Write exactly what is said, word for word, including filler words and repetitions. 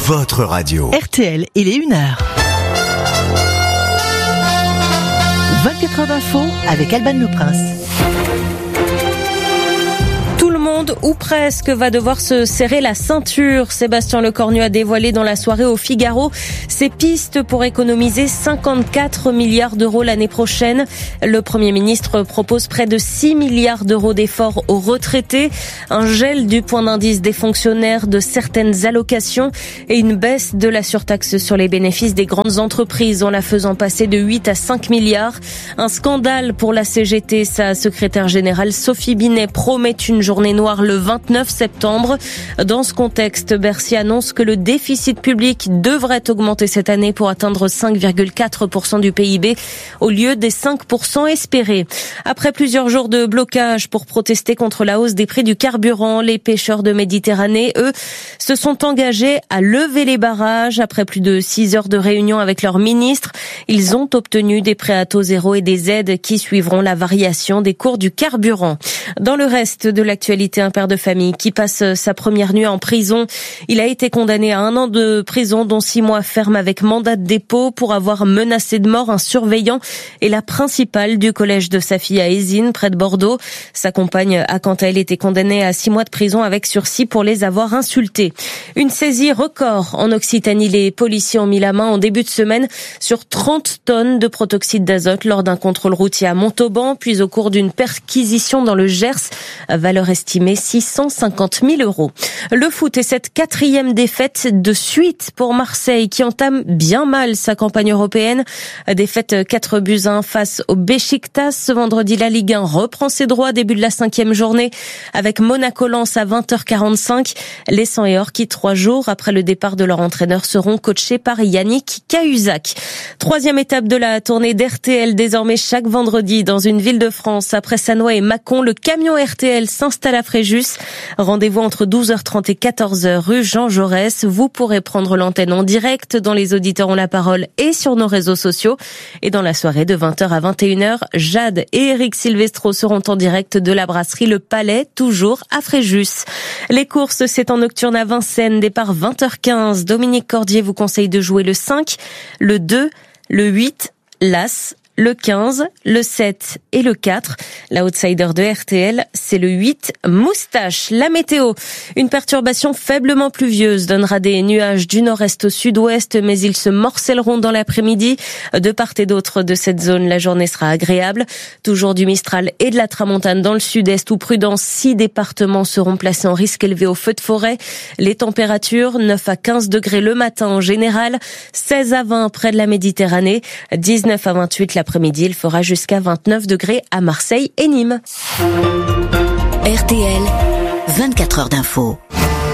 votre radio. R T L, il est une heure. vingt-quatre heures d'info avec Alban Le Prince. Tout le monde, ou presque, va devoir se serrer la ceinture. Sébastien Lecornu a dévoilé dans la soirée au Figaro ses pistes pour économiser cinquante-quatre milliards d'euros l'année prochaine. Le Premier ministre propose près de six milliards d'euros d'efforts aux retraités, un gel du point d'indice des fonctionnaires, de certaines allocations et une baisse de la surtaxe sur les bénéfices des grandes entreprises en la faisant passer de huit à cinq milliards. Un scandale pour la C G T. Sa secrétaire générale Sophie Binet promet une journée noire le vingt-neuf septembre. Dans ce contexte, Bercy annonce que le déficit public devrait augmenter cette année pour atteindre cinq virgule quatre pour cent du P I B au lieu des cinq pour cent espérés. Après plusieurs jours de blocage pour protester contre la hausse des prix du carburant, les pêcheurs de Méditerranée, eux, se sont engagés à lever les barrages. Après plus de six heures de réunion avec leurs ministres, ils ont obtenu des prêts à taux zéro et des aides qui suivront la variation des cours du carburant. Dans le reste de l'actualité, un père de famille qui passe sa première nuit en prison. Il a été condamné à un an de prison, dont six mois ferme avec mandat de dépôt pour avoir menacé de mort un surveillant et la principale du collège de sa fille à Ézines, près de Bordeaux. Sa compagne a quant à elle été condamnée à six mois de prison avec sursis pour les avoir insultés. Une saisie record en Occitanie. Les policiers ont mis la main en début de semaine sur trente tonnes de protoxyde d'azote lors d'un contrôle routier à Montauban, puis au cours d'une perquisition dans le Gers, valeur estimée six cent cinquante mille euros. Le foot est cette quatrième défaite de suite pour Marseille qui entame bien mal sa campagne européenne. Défaite quatre buts à un face au Beşiktaş. Ce vendredi, la Ligue un reprend ses droits, début de la cinquième journée avec Monaco-Lens à vingt heures quarante-cinq. Les Sang et Or qui, trois jours après le départ de leur entraîneur, seront coachés par Yannick Cahuzac. Troisième étape de la tournée d'R T L, désormais chaque vendredi dans une ville de France. Après Sannois et Mâcon, le camion R T L s'installe à Fréjus. Rendez-vous entre douze heures trente et quatorze heures rue Jean Jaurès. Vous pourrez prendre l'antenne en direct dans Les Auditeurs ont la parole et sur nos réseaux sociaux. Et dans la soirée de vingt heures à vingt et une heures, Jade et Eric Silvestro seront en direct de la brasserie Le Palais, toujours à Fréjus. Les courses, c'est en nocturne à Vincennes, départ vingt heures quinze. Dominique Cordier vous conseille de jouer le cinq, le deux, le huit, l'As, le quinze, le sept et le quatre. La outsider de R T L, c'est le huit, Moustache. La météo, une perturbation faiblement pluvieuse donnera des nuages du nord-est au sud-ouest, mais ils se morcelleront dans l'après-midi. De part et d'autre de cette zone, la journée sera agréable. Toujours du Mistral et de la Tramontane dans le sud-est où prudence, six départements seront placés en risque élevé au feu de forêt. Les températures, neuf à quinze degrés le matin en général, seize à vingt près de la Méditerranée, dix-neuf à vingt-huit la L'après-midi, il fera jusqu'à vingt-neuf degrés à Marseille et Nîmes. R T L, vingt-quatre heures d'info.